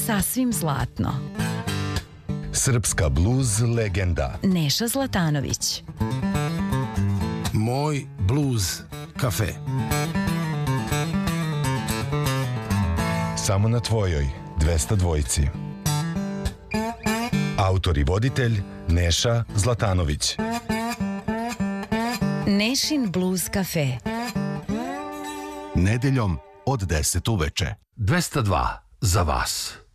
sasvim zlatno. Srpska bluz legenda Neša Zlatanović. Moj bluz kafe. samo na tvojoj 202. Autor i voditelj Neša Zlatanović. Nešin Blues Cafe. Nedeljom od 10 uveče. 202 za vas.